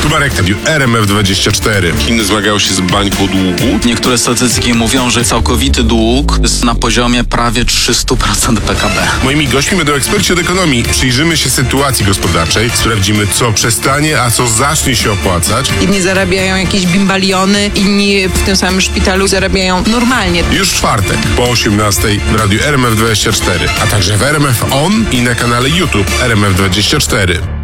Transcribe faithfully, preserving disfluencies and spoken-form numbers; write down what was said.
Marek Tabił, R M F dwadzieścia cztery. Chiny zmagają się z bańką długu. Niektóre statystyki mówią, że całkowity dług jest na poziomie prawie trzysta procent P K B. Moimi gośćmi będą eksperci od ekonomii. Przyjrzymy się sytuacji gospodarczej, sprawdzimy, co przestanie, a co zacznie się opłacać. Jedni zarabiają jakieś bimbaliony, inni w tym samym szpitalu zarabiają normalnie. Już w czwartek po osiemnastej w radiu R M F dwadzieścia cztery, a także w R M F On i na kanale YouTube R M F dwadzieścia cztery.